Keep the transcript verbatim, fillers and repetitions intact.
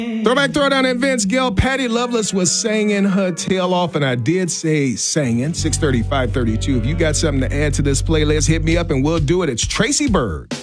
Throwback Throwdown at Vince Gill. Patty Loveless was singing her tail off, and I did say singing. six thirty, five thirty-two. If you got something to add to this playlist, hit me up and we'll do it. It's Tracy Bird.